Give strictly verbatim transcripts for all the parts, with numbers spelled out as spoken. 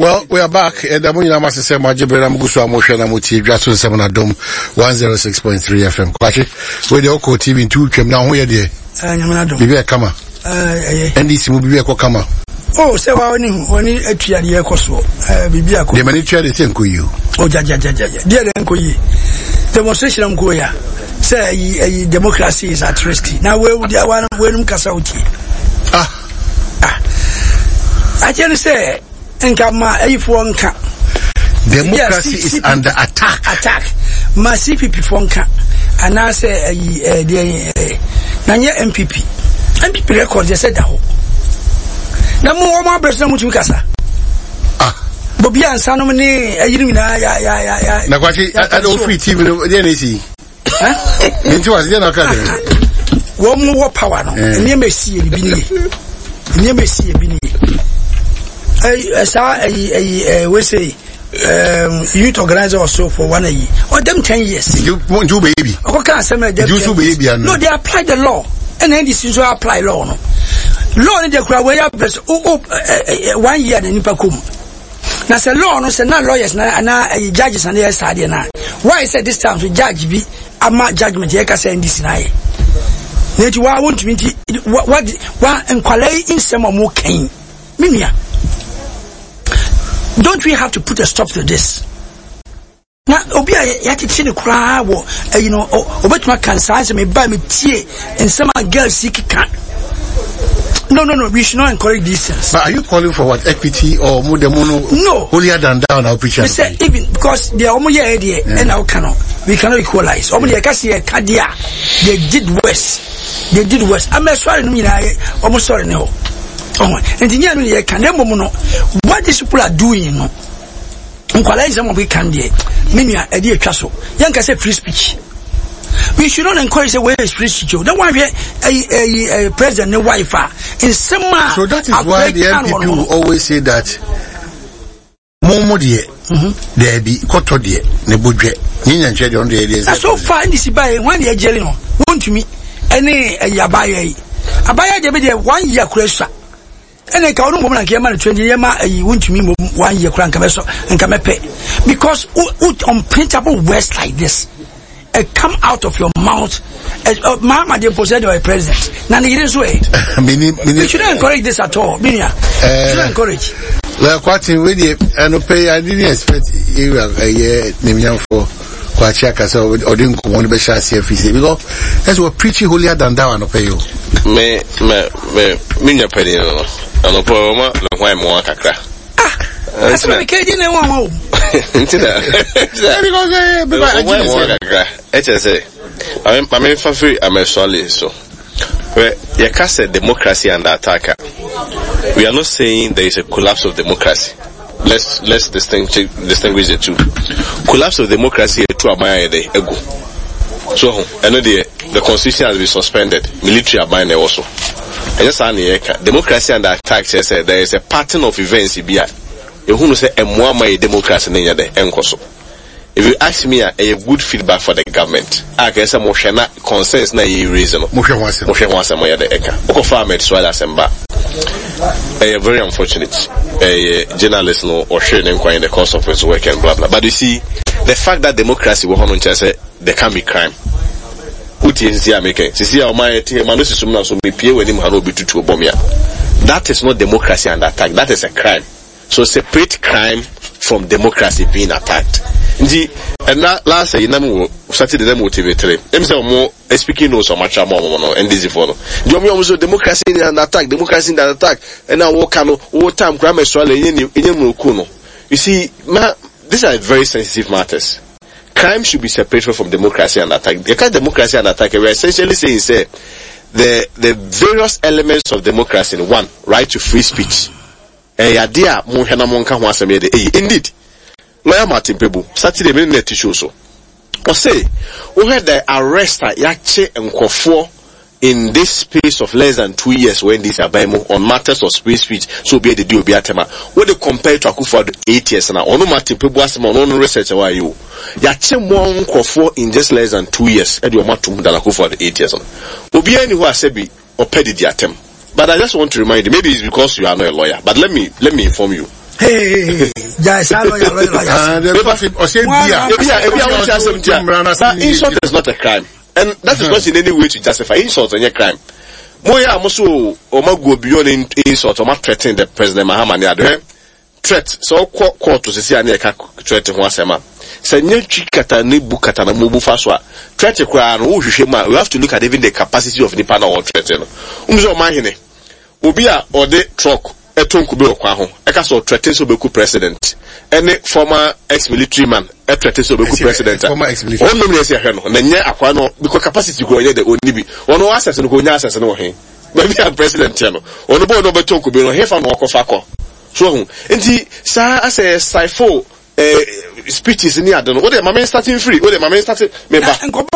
Well, we are back. And I'm going to say, my Jibber, I'm going to motion. I'm going to just seven at Dome one zero six point three F M. Kwachi, where the Oko T V two came down. Where they? Bibi a kama. N D C will be a kama. Oh, so I only only a three year course. Bibi a the many try the same for you. Oh, Jaja, Jaja, dear Nkoyi. Demonstration of Goya. Say, democracy is at risk. Now, where would you want to win Kasauti? Ah, ah. I can say. Democracy is under attack. Attack. Massive P P Fonka. And I say, the Nanya M P P. M P P record, they said that. No more more person to Casa. Ah. Bobia and Sanomani, I didn't know. Ya, ya, ya, ya. Nakwachi, I don't free T V, the N A C. Huh? Into us, then I can't. One more power. Near me see a bini. Near me see a bini. I saw a we say um youth organizer or so for one year or them ten years. You want to baby? Okay, can't say them. You baby? No, they apply the law, and then this is why apply law. No, law in the crowd where you oh oh one year the nipa kum. Now say law no say not lawyers na na judges and they say na. Why is it this time to judge be ama judgment here can say this na. Net why want me what what what enquire in some more kind. Mimia. Don't we have to put a stop to this? Now, Obia, you have to see the crowd, you know, Obetma can size me by me tea and some girls seek can. No, no, no, we should not encourage these things. But are you calling for what? Equity or more mono? No. Holier than down our preacher. Say even because they are only idea and now cannot. We cannot equalize. Only I can see a Kadia. They did worse. They did worse. I'm sorry, no, almost sorry, no. Oh, and the year can never know what these people are doing. No, some of we can do. Many are a dear castle. Young can say free speech. We should not encourage the way it's free speech. Don't want a a president, no Wi-Fi in some. So that is why the M P P will always say that. Momo dear, there be koto dear, ne budget. Nina check on the areas. So far, this is by one year jelly. Won't me any a yabaye. Abaya de one year crash. And I can't woman came out twenty years, you won't me one year crank and come pay. Because unprintable words like this uh, come out of your mouth. Uh, Mama, they possess your president. Now, it is way. We shouldn't encourage this at all. Minya, shouldn't encourage. Well, quite in with you, and pay. I didn't expect you a year name for Quachaka, so or didn't want to be shy because as we're preaching holier than thou and pay you. Me, me, me, Minya Penny. And no problem, no why more kakra. Ah, that's what I can't do. No one. H S A. I'm I'm for free. I'm a solid so. Where you can say democracy under attack. We are not saying there is a collapse of democracy. Let's let's distinguish distinguish the two. Collapse of democracy is to abide the ego. So I know the the constitution has been suspended. Military abide also. Yes, democracy under attack says there is a pattern of events here. You who say a more my democracy in the encoso. If you ask me a good feedback for the government, I guess a motion concerns na reason. Motion was motion was a moya the eka. Oko farm it swallow semba. A very unfortunate a journalist no or sharing inquiry in the course of his work and blah blah. But you see, the fact that democracy will on say there can be crime. That is not democracy under attack. That is a crime. So separate crime from democracy being attacked. And that last year, we started the motivator. Them say more speaking no so much more and this for no. You also democracy under attack, democracy under attack. And now what can what time crime is You see, these are very sensitive matters. Crime should be separated from democracy and attack. Because democracy and attack, we're essentially saying, say, the the various elements of democracy. One, right to free speech. Indeed, lawyer Martin Pebu, Saturday minute tissue so. Or say, we had the arrest Yache and Kofo in this space of less than two years when these are on matters of free speech, so be the deal be atema. What they compare to Akufo eight years now, ono Martin Pebu asema ono research why you. Yache one Kofo in just less than two years, and you want to than Akufo eight years on. Obi any who asebi or pedi the attempt. But I just want to remind you, maybe it's because you are not a lawyer, but let me let me inform you. Hey, Jaisalo, or say, insult is not a crime. And that is not in any way to justify insult on your crime. Moya Amosu, or Mago beyond insult, or not threatening the President Mahaman Yadre. Threat, so court to see any threat to Wasema. Say, no chikata, ni bukata, na mubu faswa. Threat to cry, and who shema, we have to look at even the capacity of Nipana or threaten. Umzo Mahine. Ubia or the truck. Eton kubiro kwa ho eka so threaten so beku president any former ex-military man e threaten so beku president former ex-military on no me say hwe no na nya akwa no because capacity go nya the oni bi ono access no go nya access no he ba bi am president ya no ono bo no beton kubiro he fa no okofa ko so ho enti sa as a cypher eh speeches ni ade no wo de mama starting free wo de mama starting me ba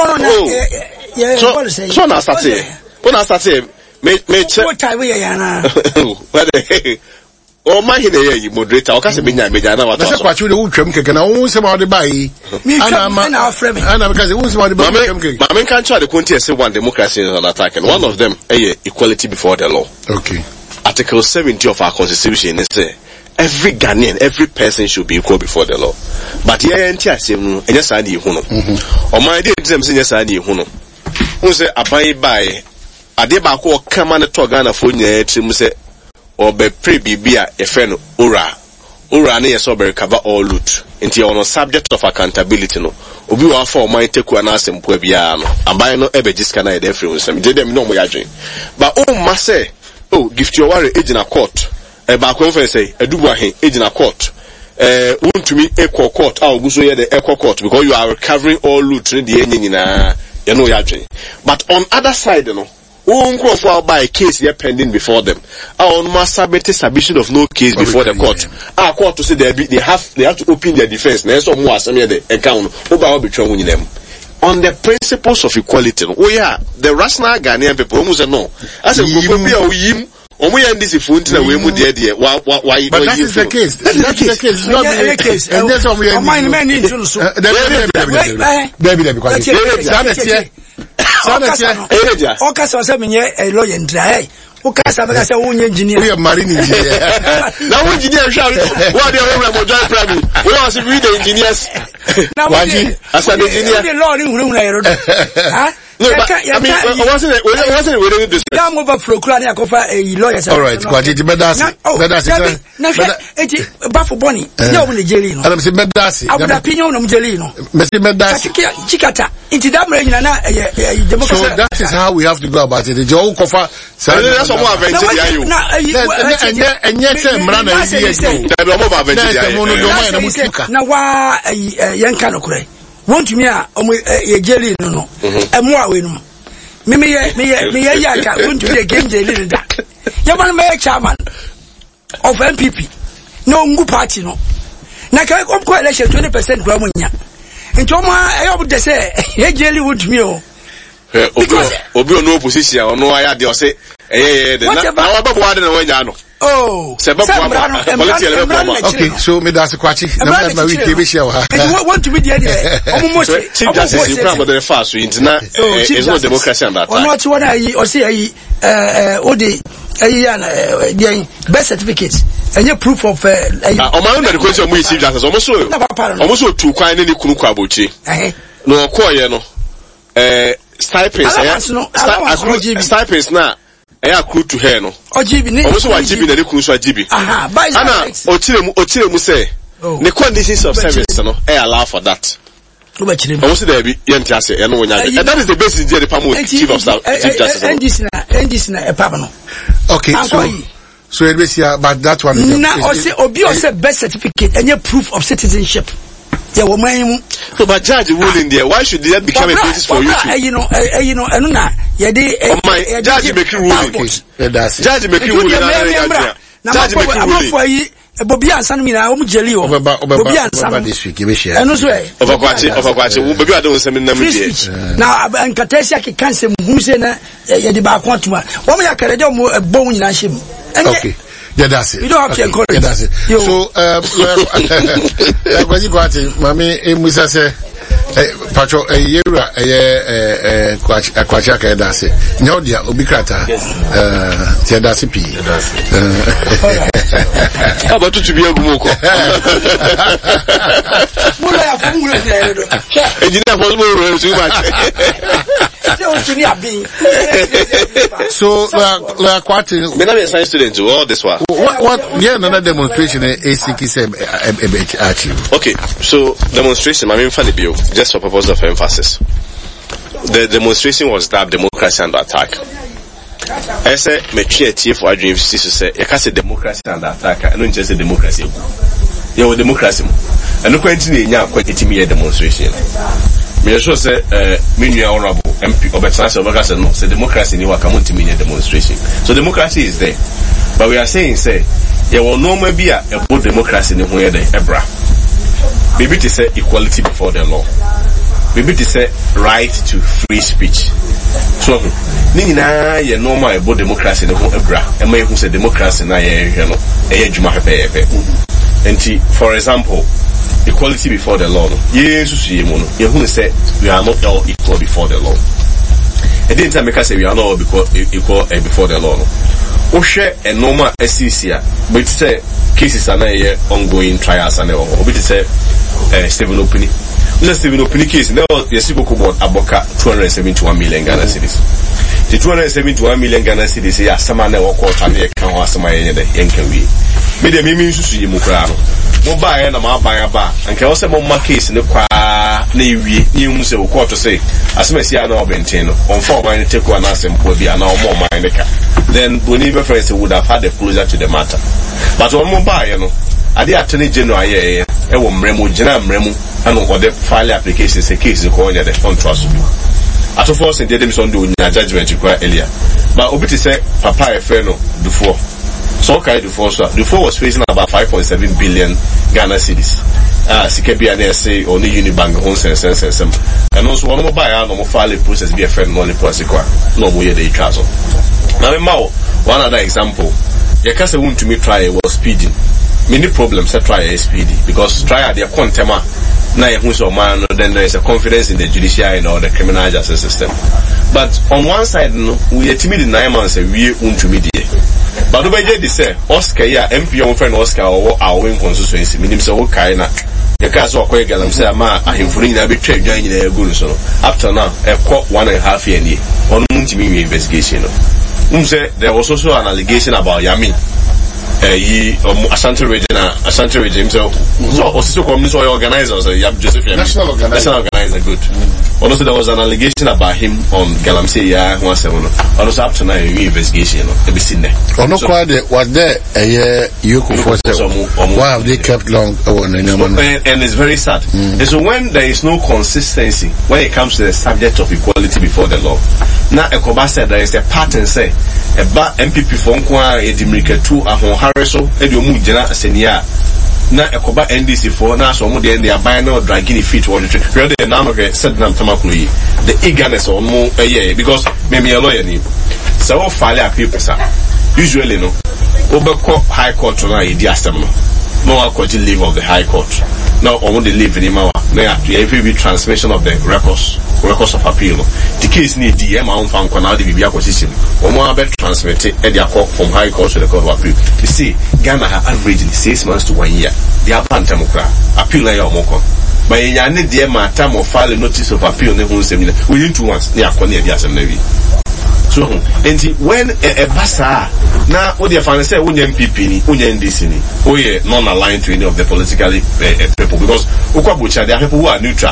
so so na start e wo na start e me me check what time we yana what the o ma hine ye moderator o ka se benya benya na wato so kwa chu de wutwam keke na wo se ma de bai ana ma ana frame ana because wo se ma de bai ma men kan try the country say one democracy is on attack and one of them eh equality before the law. Okay. Article seventy of our constitution is say every Ghanaian, every person should be equal before the law. But here enti asem no enya sa di hu no o ma de dem se enya sa di hu no who say abai bai ade ba ko kama ne to Ghana fo nya etrim se obe pre bibia e fe no ora ora na yeso be recover all loot nti on subject of accountability no obi wa fa o man teku na asempo bia no aban no ebe jiska na e de free nsem je dem no mo ya dwen ba o ma se oh gift your worry ejina court e ba ko fe say edubu ahen ejina court eh untumi equal court a oguso ye the equal court because you are recovering all loot ne de nyina ye no ya dwen but on other side no who for by a case they are pending before them. Our on submit submission of no case before the court. Our court to say they be, they have they have to open their defense. Next some more some the account over between them. On the principles of equality. Oh yeah, the rational Ghanaian people almost no. As a yim omo ya ndisi funti na we mu de de why why but that is the case that is the case not the case and that's what we are mind man need to so David David because sanity sanity ereja o ka so say menye lawyer ndra o ka sa ba say wonye engineer we are marine engineer na won engineer sha what they are we join private we want to be the engineers na waji as an engineer the law ni hunu hunu ha no, but I mean, I wasn't it wasn't really this. Yeah, move up for Klani akofa a lawyer. All right, Kwaji Bedasi. Bedasi. Na eti bafu boni. Ya wo Nigeria no. Adam se Bedasi. Abuda pinyo no Nigeria no. Mesi Bedasi. Chikata. Iti damre nyina na democracy. So that is how we have to go about it. The Joe Kofa. That's what more adventure ya you. Na and yet mra na yi. That be more adventure ya. Na wa yanka no kure. Want me a ye jelly no emo awe no me me me me ya ka want to be a game jelly da ya man me chairman of M P P no ngu party no na ka kom ko election twenty percent gwa munya nto ma e obu de say ye jelly want me o obi obi no opposition ono aya de o say eh eh de na wa babu wa de na wanya no oh okay so me that's kwachi na na we give share ha want to be there almost chief justice you come the fast so intina is no democracy and that ono ati wona yi o say yi eh odi ayi ya na dey birth certificate enye proof of eh o ma no the question mu chief justice almost so almost so tu kwan ne kunu kwa bochi eh no ko ye no eh stipends eh stipends na eya accrue to her no ojibi ni almost wa jibi na de kunu so ajibi aha ana otire mu otire mu say the conditions of service no e allow for that almost there be yenti ase e no wonya and that is the basis there the pamo chief of staff chief justice and this na and this na e papa no okay so so it was here but that one is na o say obi o say birth certificate and proof of citizenship yeah woman so but judge ruling there why should that become a basis for you to you know you know enu na ye dey judge make ruling judge make ruling judge make ruling Bobby Ansan mi na o mu jeli o Bobby Ansan this week e be share enu so e overquache overquache wo Bobby adon sem na mu die na nkatesi ake kanse mu se na ye de ba kwantuma wo mu yakare de mo bon nyina hye mu okay yeah that's it you don't have okay. to encourage yeah that's it so um Kwaji Kwati mami e musa se Pacho, a year, a Quachaka Dasi. No, dear, Ubikrata. Tiadasi P. How about to be a Gumoko? So, like, what? When I'm a science student, to all this one. What, what, yeah, another demonstration, A C K said, achieve. Okay, so demonstration, I mean, funny bill, just for purpose of emphasis. The demonstration was that democracy under attack. I say, me create for our dreams to say, you can't say democracy under attack, I don't just say democracy. You have democracy. And no continue, you quite a demonstration. Me sure say, uh, me honorable M P, or better answer, no, say democracy, you are coming to me a demonstration. So democracy is there. But we are saying, say, there will no more be a good democracy in the way they ebra. Maybe to say equality before the law. Maybe to say right to free speech. So, Nina, ye normal a good democracy in the whole ebra. And may who say democracy na ye, you know, a juma pepe. And for example, equality before the law. Yes, you who say we are not all equal before the law. And then time say we are not all equal, equal before the law. O share a normal S C C, but say cases are not ongoing trials and all. But say Stephen Opini. The Stephen Opini case now the civil court aboka two hundred seventy-one million Ghana cedis. The two hundred seventy-one million Ghana cedis say asama na work and they can asama yenye de yenkewi. Me de me me susu yi mukra no. Mo ba ye na ma ban ba. Anka wo say mo ma case ne kwa na ewie ni mu say court say asama sia na obenten no. On for man take one asempo bia na o mo man ne ka. Then Boniva friends would have had a closer to the matter. But on mobile, you know, at the attorney general, yeah, a woman, General Mremu, and what the file applications, a case, the corner, the phone trust me. At of course, in the Demison do a judgment required earlier. But Obiti said, Papa, a friend before. So, Kai before, so before was facing about five point seven billion Ghana cedis. Ah, Sikebi and S A, only Unibank, home sense, sense, and also one mobile, no more file process, be a friend, no, no more the castle. Now, one other example, the case want to me try was speeding. Many problems that try is speedy because try their contema. Now, who's a man, then there is a confidence in the judiciary or the criminal justice system. But on one side, no, we are timid in nine months, we want to mediate. But the way they say, Oscar, yeah, M P on friend Oscar or our own constituency, meaning so kind of. The case of Quaker, I'm saying, Ma, I am free to be trained in the good. So, after now, a court one and a half year on multi investigation. Say there was also an allegation about Yami, uh, Ashanti region, Ashanti region. So, so also community organizers, uh, Joseph Yami, national organizer, national organizer, good. Mm. Also, there was an allegation about him on Galamsey, yeah, one seven. Also, up to now, investigation, to be seen there. Oh, no, quite was there a year you could force them. Why have they kept long? Oh, and, and it's very sad. Mm. And so, when there is no consistency when it comes to the subject of equality before the law, now a Koba said there is a pattern, say, a ba M P P for Nkwa, a Dimrika two, a Hon Harriso, and you move Jena Senia. Now a Koba N D C for now, so they are buying out dragging feet or the tree. Rather than now, said them Tamakui, the eagerness or more a year because maybe a lawyer name. So, file appeal, sir. Usually, no, over high court on a diastema. No alcohol leave of the high court. Now, on the leave in Imawa, now, the every transmission of the records, records of appeal. The case need the M on found Konadi Bibia position, or more about transmitted at their court from high court to the court of appeal. You see, Ghana have averaged six months to one year. They are Pantamokra, appeal or Mokon. But in your dear my time of file a notice of appeal in the whole seminar, within two months, they are Konya Assembly. So, and when a bassa now, what they find say, Union P P, Union D C, oh, yeah, non aligned to any of the politically people because Okabucha, there are people who are neutral.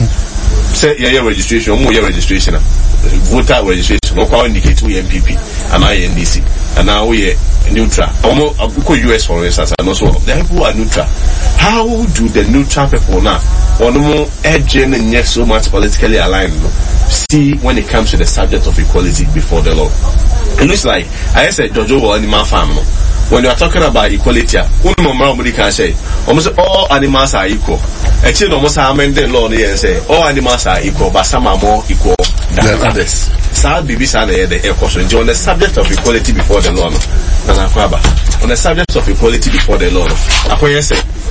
Say, yeah, registration, more registration, voter registration, or indicate we M P P and I N D C, and now we are neutral. Almost U S for instance, and also the people who are neutral. How do the neutral people now, or no more edge and yet so much politically aligned? See when it comes to the subject of equality before the law. It looks like I said Jojo or animal farm. When you are talking about equality, nobody can say almost all animals are equal. Actually, almost how many the law and say all animals are equal, but some are more equal than yeah. others. So Bibi Sana the air question on the subject of equality before the law. On the subject of equality before the law, I say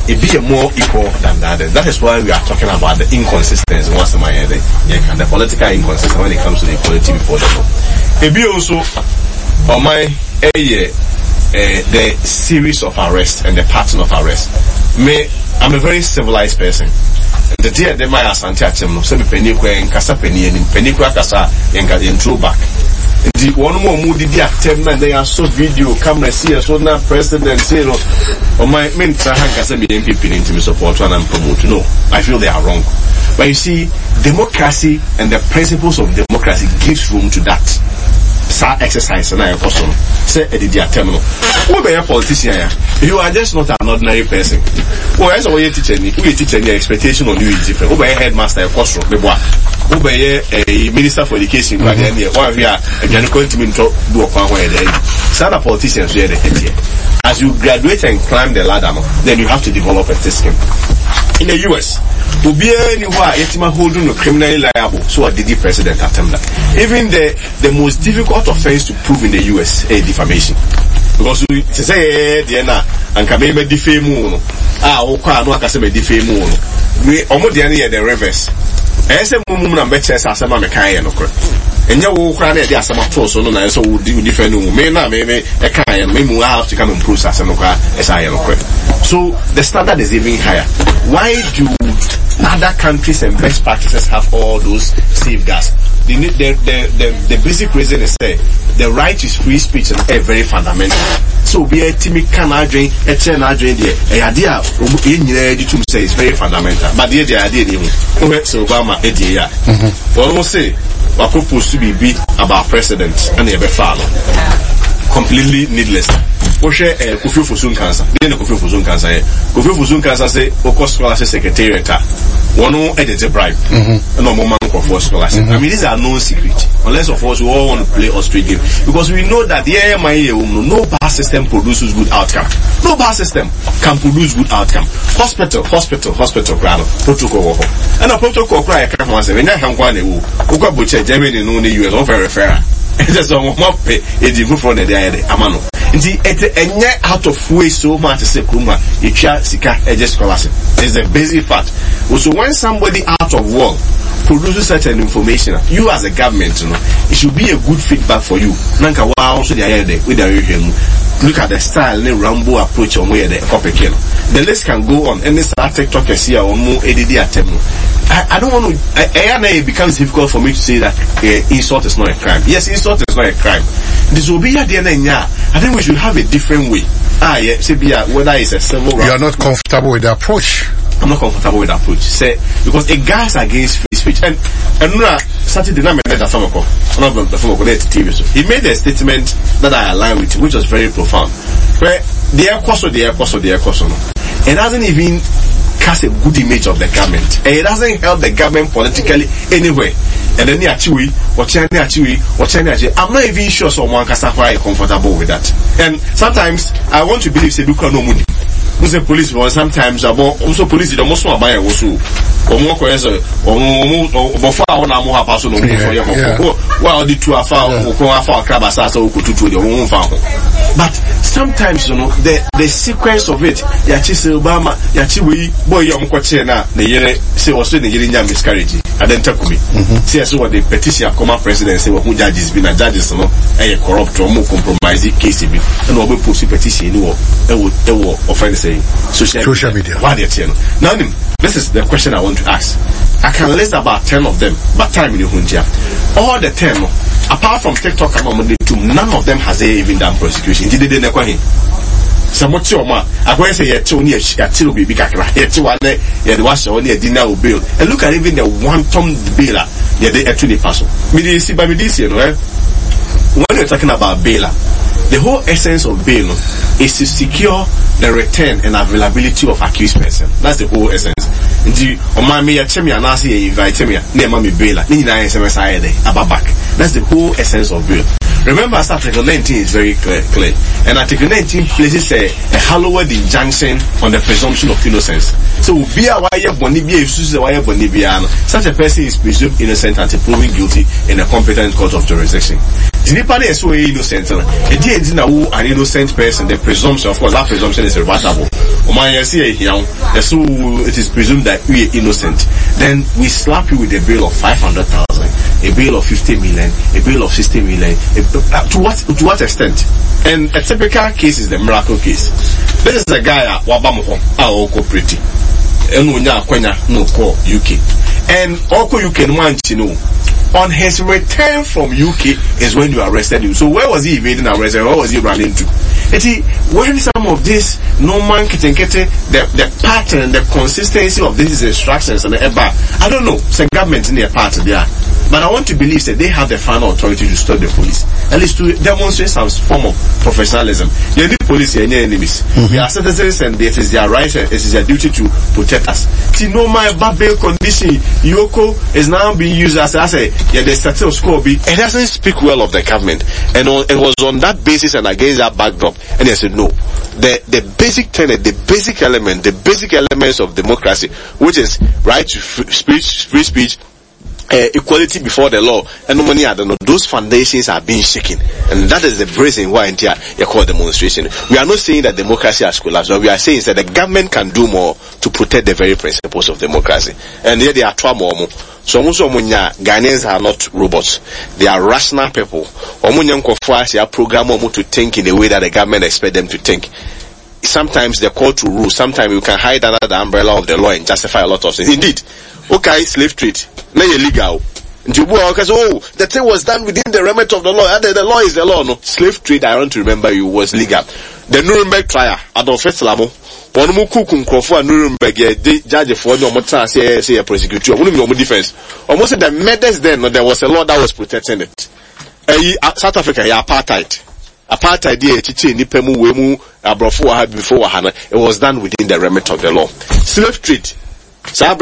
it be more equal than the others. That is why we are talking about the inconsistency. Once in my head, yeah, the political inconsistency when it comes to the equality before the law. It be also on my area. Uh, the series of arrests and the pattern of arrest. Me, I'm a very civilized person. The day they my asante achim no, say me penny kwe nkasa penny enim, penny kwe kasa yenka yentro back. The one more mood did attempt and they are so video camera see so now president say no. Or my men kasa me M P P into me support and I'm promote. No, I feel they are wrong. But you see, democracy and the principles of democracy gives room to that. Sa exercise na your person say edidia terminal who be a politician ya you are just not an ordinary person who is a teacher ni who teacher ni expectation on you is different who be a headmaster your classroom be boa who be a minister for education kwa dey here who we are again continue to do okwan ho dey say the politicians here dey as you graduate and climb the ladder then you have to develop a system. In the U S, anywhere Yetima holding no criminally liable, so a D D president attempt that. Even the the most difficult offense to prove in the U S is defamation. Because we say the na and can be defame no. Ah, o kwa no akase be defame no. We omo de na the reverse. Eh say mum na beche asema me kan ye no kro. Enye wo kra na de asema to so no na so wo defend no. Me na me me e kan ye me mu have to come and process no kra e say no kro. So the standard is even higher. Why do other countries and best practices have all those safeguards? The, the, the, the, the basic reason is that the right to free speech is uh, very fundamental. So we are timid can drain a chain drain the idea to say is very fundamental. But the idea so Obama idea almost say what supposed to be beat about presidents and they follow completely needless. Oshe eh Kofi Ofosun cancer. Then Kofi Ofosun cancer. Kofi Ofosun cancer say Oko scholarship secretariat. One no edit bribe. Mm-hmm. No more for scholarship. Mm-hmm. I mean these are no secret. Unless of course we all want to play or straight game. Because we know that the A M I no bar system produces good outcome. No bar system can produce good outcome. Hospital, hospital, hospital grano, protocol. And a protocol cry can once when I have one ewu. Uka buche Germany no the U S on very fair. Just on mop a different from the day amano. Nti ete enye out of way so much to say kuma itwa sika eje scholarship. It's a basic fact. So when somebody out of work produces certain information, you as a government, you know, it should be a good feedback for you. Nanka wa also the idea with the look at the style and the Rambo approach on where the copy. The list can go on. And this TikTok is here or more A D D attempt. I, I don't want to. I, I, it becomes difficult for me to say that uh, insult is not a crime. Yes, insult is not a crime. This will be at the end of the year. I think we should have a different way. Ah, yeah, say, whether it's a civil. You are not comfortable with the approach. I'm not comfortable with the approach. Say because it guys against free speech. And and no, Saturday night I met that Famako. Not the Famako. That's T V. He made a statement that I align with, which was very profound. Where the air cost of the air cost of the air cost. It doesn't even cast a good image of the government. And it doesn't help the government politically anyway. And then actually, what actually, what actually, I'm not even sure someone can start comfortable with that. And sometimes I want to believe say look no money. Who's the police? Or sometimes about also police. The most one buy also. Or more question. Or more before I want to more person. Well, the two are far. Or far crab assassin. Or to to the own farm. But sometimes you know the the sequence of it. Yachi say Obama. Yachi we boy young kwache na. The year say also the year miscarriage. I didn't talk to me. See so what the petition come president say what judges been a judges no. A corrupt or more compromising case be. And we post petition no. They will they will offend say. Social, social media. Why they channel? Now, this is the question I want to ask. I can list about ten of them, but time in the hunja. All the ten, apart from TikTok and Monday two, none of them has even done prosecution. Did they never him? Some much of my, I go say yet only a chill be bigakra. Yet one day, yet was only a dinner bill. And look at even the one tom bill. Yet they actually pass. Me see by me this, you know. When you're talking about bail, the whole essence of bail is to secure the return and availability of accused person. That's the whole essence. Nti o me ya chemi anase ya invite me na ma me bail. Ni na yen say dey aba back. That's the whole essence of bail. Remember, Article nineteen is very clear, clear. And Article nineteen places a, a hallowed injunction on the presumption of innocence. So, be a wire bonibia, if wire bonibia, such a person is presumed innocent until proven guilty in a competent court of jurisdiction. The Nipani is so innocent. A D N is an innocent person. The presumption, of course, that presumption is rebuttable. so it is presumed that we are innocent. Then we slap you with a bill of five hundred thousand, a bill of fifty million, a bill of sixty million. A, to what to what extent? And a typical case is the miracle case. This is a guy at Wabamoho, our cooperative, and we now no call U K, and Oko U K want to know. On his return from U K is when you arrested him. So where was he evading arrest? Where was he running to? You see, when some of this normal kitten kitten, the the pattern, the consistency of these instructions and the I don't know, it's a government in their part there. But I want to believe that they have the final authority to stop the police, at least to demonstrate some form of professionalism. They need police here, any enemies. Mm-hmm. We are citizens, and it is their right, it is their duty to protect us. See, no my bail condition, Yoko is now being used as I say, yeah, the status quo. It doesn't speak well of the government, and on, it was on that basis and against that backdrop, and they said no. The the basic tenet, the basic element, the basic elements of democracy, which is right to free speech, free speech. Uh, equality before the law, and no money, I don't know, those foundations are being shaken, and that is the reason why in here you call demonstration. We are not saying that democracy has collapsed, but we are saying that the government can do more to protect the very principles of democracy, and here they are trying more. So Ghanaians are not robots; they are rational people. Omunya program to think in the way that the government expects them to think. Sometimes they're called to rule. Sometimes you can hide under the umbrella of the law and justify a lot of things. Indeed, okay, slave trade. Now you're legal. Because, oh, the thing was done within the remit of the law. The, the law is the law, no? Slave trade, I want to remember you, was legal. The Nuremberg trial, Adolf Hitler, one more cook and Crawford, Nuremberg, judge for no more time, say, say a prosecutor, one of defense. Almost the murders then, no, there was a law that was protecting it. Uh, South Africa, yeah, apartheid. Apartheid, yeah, Chichi, Nipemu, Wemu, Abrofo, before Hana, it was done within the remit of the law. Slave trade. There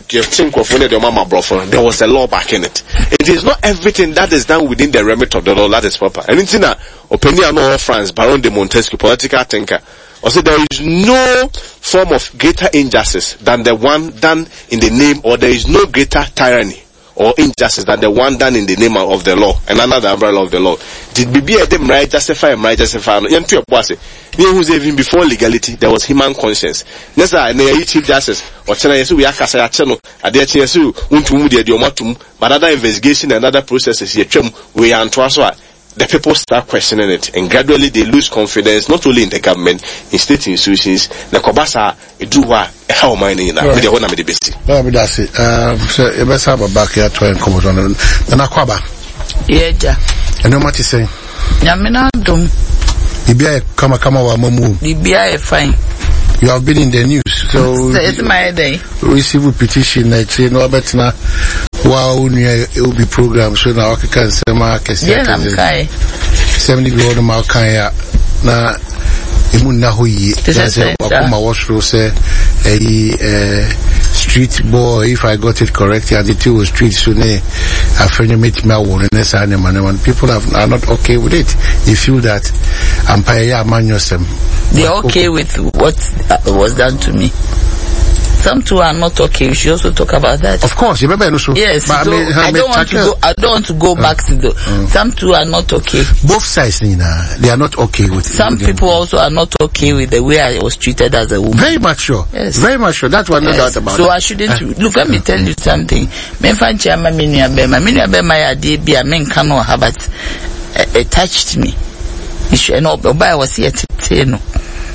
was a law back in it. It is not everything that is done within the remit of the law that is proper. And it's in a opinion of France, Baron de Montesquieu, political thinker. Also, there is no form of greater injustice than the one done in the name, or there is no greater tyranny or injustice than the one done in the name of the law and under the umbrella of the law. Did B B them right justify right justify? Even before legality, there was human conscience. Yes, I know Chief Justice or China we are Casa Channel, and there Chief Untum, the Diomatum, but other investigation and other processes we are Antoine. The people start questioning it, and gradually they lose confidence not only in the government, in state institutions. The Kobasa do what how mining in that. With the one of the best. Well, that's it. Um, so you best have a back here to encourage on the Nakwaba. Yeah, and no matter say. Yamina dum. Ibia kama kama wa mamu. Ibia fine. You have been in the news, so it's my day. Receive a petition that say no bet na wow it will be program so now I can say ma kesi. Yeah, I'm kai. seventy go ma kan na imu na hoyi. That's it. Akoma washro say eh street boy, if I got it correct, and the two was street so ne afenye meet me won na say na man people have, are not okay with it. They feel that empire ya manyosem. They are okay with what uh, was done to me. Some two are not okay. We should also talk about that. Of course, you remember also. Yes, but so I, mean, I don't want to go. I don't want to go uh, back to the. Uh, some two are not okay. Both sides, Nina, they are not okay with. Some with people them. Also are not okay with the way I was treated as a woman. Very much sure. Yes, very much sure. That's what yes. No doubt about. So it. I shouldn't uh, look. Let me tell you something. Me fan chama minya bema minya bema ya di bi a men kano habat. It touched me. You should know. But I was here to tell no.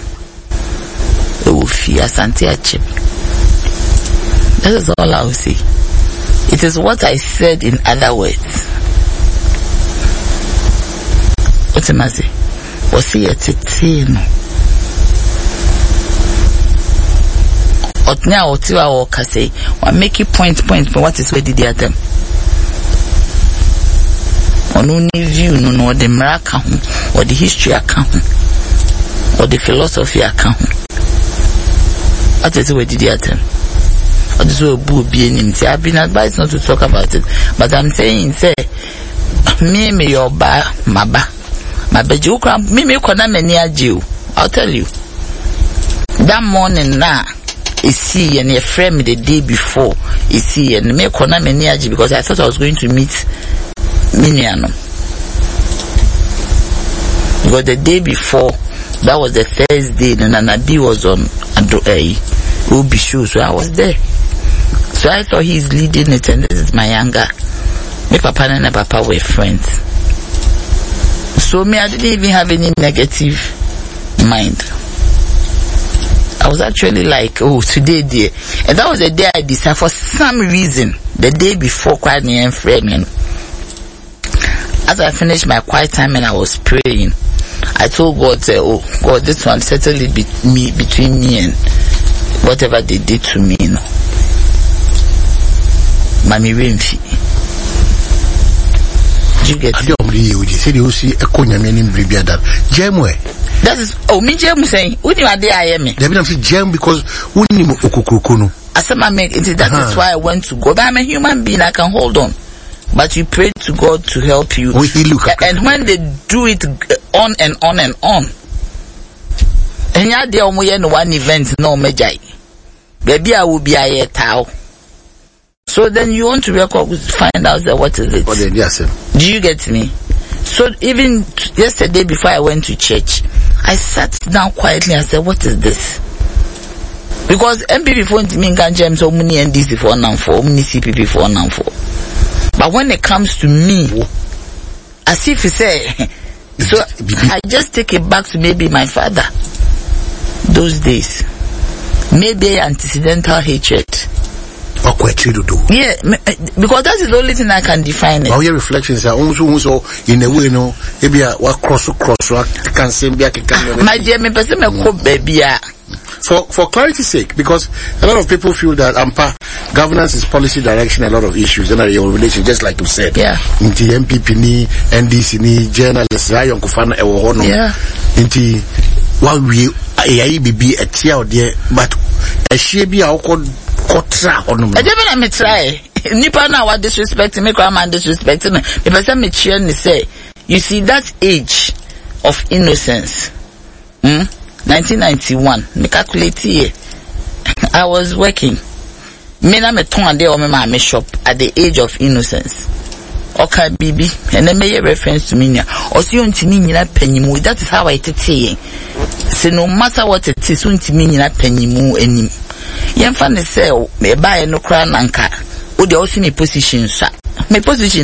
That is all I will say. It is what I said in other words. What am I saying? Was he at ten? Otnya otiwa woka say, wa make it point point for what is where did they them? Onu ni view no no the miracle or the history account or the philosophy account. What is where did they them? What is where boo be in? I've been advised not to talk about it, but I'm saying say me me your ba maba mabeju kram me me kona mani ajiu. I'll tell you that morning na is see and your friend me the day before is see and me kona mani ajiu because I thought I was going to meet Miniano. Because the day before That was the first day. And Nana B was on a O B show, so I was there. So I thought he's leading it, and this is my younger. My papa and my papa were friends. So me, I didn't even have any negative mind. I was actually like, oh, today, dear. And that was the day I decided, for some reason, the day before quiet me and framing. As I finished my quiet time and I was praying, I told God, uh, oh, God, this one, settle it be me, between me and whatever they did to me, you know. Mami Renfi. Do you get it? That is, oh, me Jem saying, when you are there, I am me. They say Jem because we need Okukukuno. I said, my make it, that uh-huh. is why I went to God. I'm a human being, I can hold on. But you pray to God to help you. Oh, he look and when they do it on and on and on, and yeah, they only in one event, no majai. Baby, I will be a towel. So then you want to record, find out that what is it? Oh, then, yes, sir. Do you get me? So even yesterday before I went to church, I sat down quietly and said, what is this? Because M P P for me can jam so many N D C for now for many C P P for now for. But when it comes to me, as if you say, so I just take it back to maybe my father. Those days. Maybe antecedent hatred. Yeah, because that is the only thing I can define it. Our your reflections are also also in a way, no, maybe a cross cross can say be a my dear, me person me ko baby. For for clarity's sake, because a lot of people feel that AMPA governance is policy direction, a lot of issues, and your relation, just like you said. Yeah. Inti M P P ni, N D C ni, journalists, Rayon Kufana ewo hono. Yeah. Inti what we A I B B a tia there, but a shebi a okod kotra hono. I don't me try. Nipa na wa disrespect me, kwa man disrespect me. Me person me cheer ni say, you see that age of innocence. Hmm. nineteen ninety-one, me calculate here. I was working. Me na me ton ade o me ma me shop at the age of innocence. Okay, baby, and then make a reference to me. Or see on timi nyina panyimu. That is how I tete. So no matter what it is, on timi nyina panyimu enim. Yen fa ne say me buy no kra nanka. O de o see me position sa. Me position